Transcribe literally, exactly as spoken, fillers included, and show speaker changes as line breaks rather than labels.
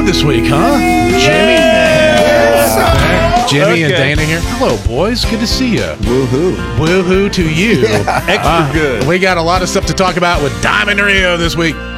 Rio this week, huh?
Jimmy
Yes. Jimmy and
Okay.
Dana here. Hello, boys. Good to see you.
Woohoo.
Woohoo to you.
Extra
Uh,
good.
We got a lot of stuff to talk about with Diamond Rio this week.